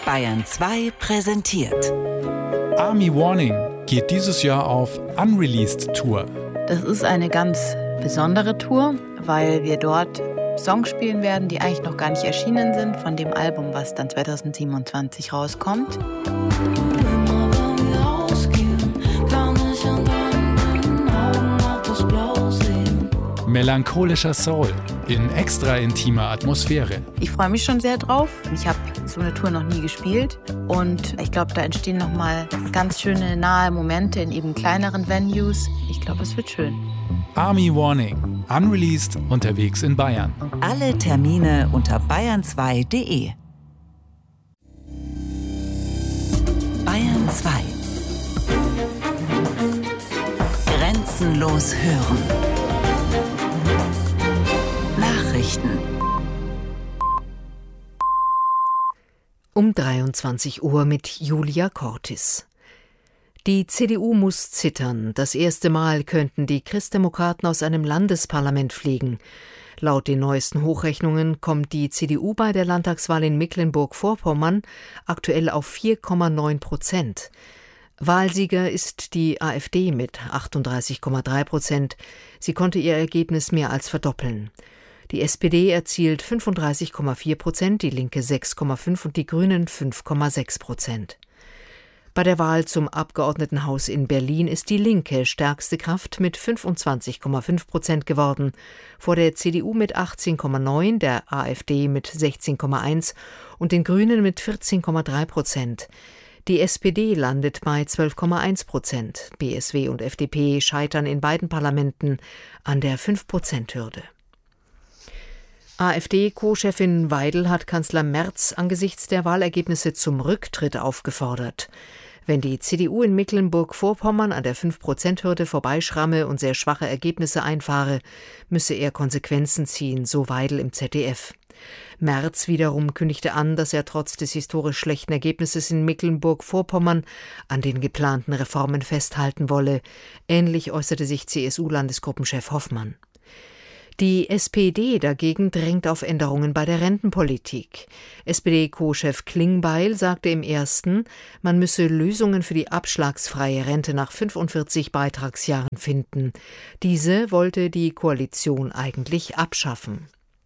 Bayern 2 präsentiert. Army Warning geht dieses Jahr auf Unreleased Tour. Das ist eine ganz besondere Tour, weil wir dort Songs spielen werden, die eigentlich noch gar nicht erschienen sind, von dem Album, was dann 2027 rauskommt. Melancholischer Soul in extra intimer Atmosphäre. Ich freue mich schon sehr drauf. Ich habe so eine Tour noch nie gespielt und ich glaube, da entstehen nochmal ganz schöne nahe Momente in eben kleineren Venues. Ich glaube, es wird schön. Army Warning, unreleased, unterwegs in Bayern. Alle Termine unter bayern2.de. Bayern 2. Grenzenlos hören. Nachrichten. Um 23 Uhr mit Julia Cortis. Die CDU muss zittern. Das erste Mal könnten die Christdemokraten aus einem Landesparlament fliegen. Laut den neuesten Hochrechnungen kommt die CDU bei der Landtagswahl in Mecklenburg-Vorpommern aktuell auf 4,9%. Wahlsieger ist die AfD mit 38,3%. Sie konnte ihr Ergebnis mehr als verdoppeln. Die SPD erzielt 35,4%, die Linke 6,5% und die Grünen 5,6%. Bei der Wahl zum Abgeordnetenhaus in Berlin ist die Linke stärkste Kraft mit 25,5% geworden, vor der CDU mit 18,9%, der AfD mit 16,1% und den Grünen mit 14,3%. Die SPD landet bei 12,1%. BSW und FDP scheitern in beiden Parlamenten an der 5%-Hürde. AfD-Co-Chefin Weidel hat Kanzler Merz angesichts der Wahlergebnisse zum Rücktritt aufgefordert. Wenn die CDU in Mecklenburg-Vorpommern an der 5%-Hürde vorbeischramme und sehr schwache Ergebnisse einfahre, müsse er Konsequenzen ziehen, so Weidel im ZDF. Merz wiederum kündigte an, dass er trotz des historisch schlechten Ergebnisses in Mecklenburg-Vorpommern an den geplanten Reformen festhalten wolle. Ähnlich äußerte sich CSU-Landesgruppenchef Hoffmann. Die SPD dagegen drängt auf Änderungen bei der Rentenpolitik. SPD-Co-Chef Klingbeil sagte im Ersten, man müsse Lösungen für die abschlagsfreie Rente nach 45 Beitragsjahren finden. Diese wollte die Koalition eigentlich abschaffen.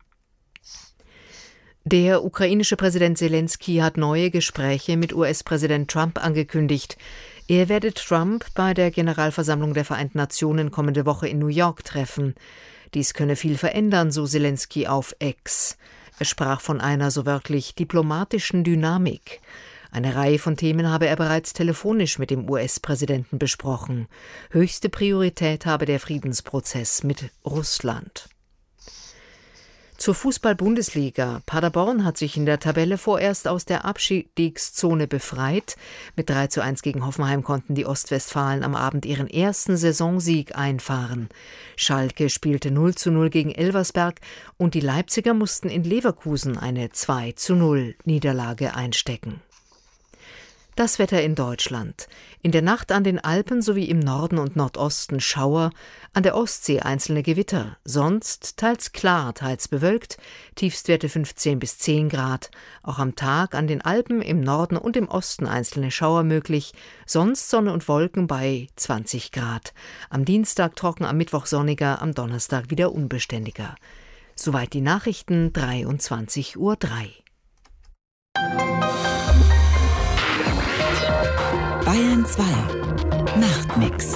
Der ukrainische Präsident Selenskyj hat neue Gespräche mit US-Präsident Trump angekündigt. Er werde Trump bei der Generalversammlung der Vereinten Nationen kommende Woche in New York treffen. Dies könne viel verändern, so Selenskyj auf X. Er sprach von einer, so wörtlich, diplomatischen Dynamik. Eine Reihe von Themen habe er bereits telefonisch mit dem US-Präsidenten besprochen. Höchste Priorität habe der Friedensprozess mit Russland. Zur Fußball-Bundesliga. Paderborn hat sich in der Tabelle vorerst aus der Abstiegszone befreit. Mit 3:1 gegen Hoffenheim konnten die Ostwestfalen am Abend ihren ersten Saisonsieg einfahren. Schalke spielte 0:0 gegen Elversberg und die Leipziger mussten in Leverkusen eine 2:0 Niederlage einstecken. Das Wetter in Deutschland. In der Nacht an den Alpen sowie im Norden und Nordosten Schauer, an der Ostsee einzelne Gewitter, sonst teils klar, teils bewölkt, Tiefstwerte 15 bis 10 Grad. Auch am Tag an den Alpen, im Norden und im Osten einzelne Schauer möglich, sonst Sonne und Wolken bei 20 Grad. Am Dienstag trocken, am Mittwoch sonniger, am Donnerstag wieder unbeständiger. Soweit die Nachrichten, 23:03 Uhr. Bayern 2. Nachtmix.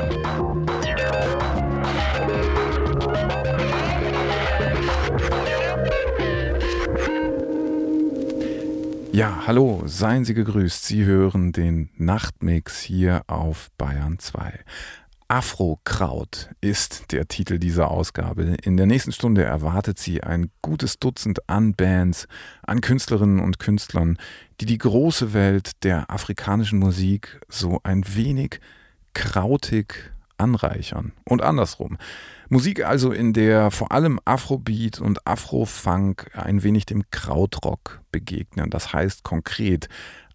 Ja, hallo, seien Sie gegrüßt. Sie hören den Nachtmix hier auf Bayern 2. Afrokraut ist der Titel dieser Ausgabe. In der nächsten Stunde erwartet Sie ein gutes Dutzend an Bands, an Künstlerinnen und Künstlern, die die große Welt der afrikanischen Musik so ein wenig krautig anreichern. Und andersrum. Musik also, in der vor allem Afrobeat und Afrofunk ein wenig dem Krautrock begegnen. Das heißt konkret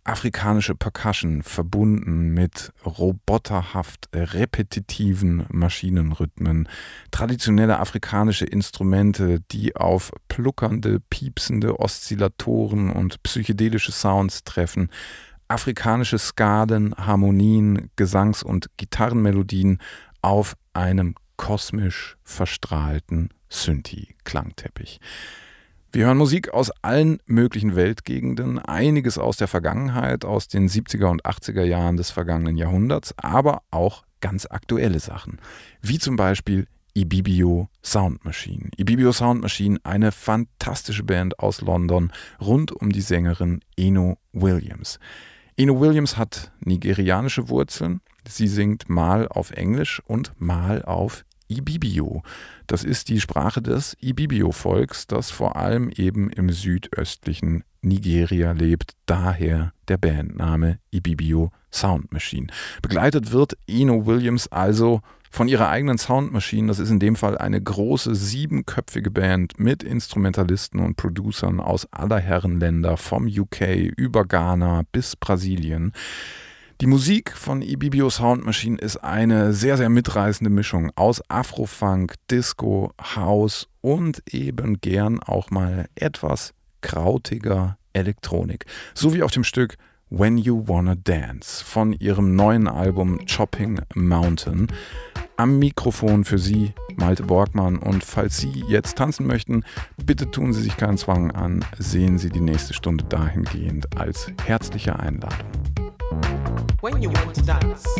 afrikanische Percussion verbunden mit roboterhaft repetitiven Maschinenrhythmen, traditionelle afrikanische Instrumente, die auf pluckernde, piepsende Oszillatoren und psychedelische Sounds treffen, afrikanische Skaden, Harmonien, Gesangs- und Gitarrenmelodien auf einem kosmisch verstrahlten Synthi-Klangteppich. Wir hören Musik aus allen möglichen Weltgegenden, einiges aus der Vergangenheit, aus den 70er und 80er Jahren des vergangenen Jahrhunderts, aber auch ganz aktuelle Sachen, wie zum Beispiel Ibibio Sound Machine. Ibibio Sound Machine, eine fantastische Band aus London rund um die Sängerin Eno Williams. Eno Williams hat nigerianische Wurzeln, sie singt mal auf Englisch und mal auf Ibibio. Das ist die Sprache des Ibibio-Volks, das vor allem eben im südöstlichen Nigeria lebt, daher der Bandname Ibibio Sound Machine. Begleitet wird Eno Williams also von ihrer eigenen Sound Machine, das ist in dem Fall eine große 7-köpfige Band mit Instrumentalisten und Producern aus aller Herren Länder, vom UK über Ghana bis Brasilien. Die Musik von Ibibio Sound Machine ist eine sehr, sehr mitreißende Mischung aus Afrofunk, Disco, House und eben gern auch mal etwas krautiger Elektronik. So wie auf dem Stück When You Wanna Dance von ihrem neuen Album Chopping Mountain. Am Mikrofon für Sie Malte Borgmann, und falls Sie jetzt tanzen möchten, bitte tun Sie sich keinen Zwang an, sehen Sie die nächste Stunde dahingehend als herzliche Einladung. When you want to dance.